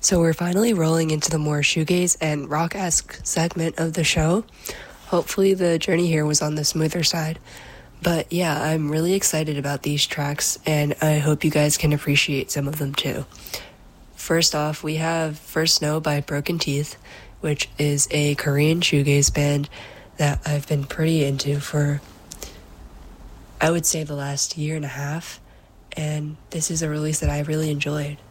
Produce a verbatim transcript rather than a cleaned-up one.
So we're finally rolling into the more shoegaze and rock-esque segment of the show. Hopefully the journey here was on the smoother side. But yeah, I'm really excited about these tracks, and I hope you guys can appreciate some of them too. First off, we have First Snow by Broken Teeth, which is a Korean shoegaze band that I've been pretty into for, I would say, the last year and a half. And this is a release that I really enjoyed.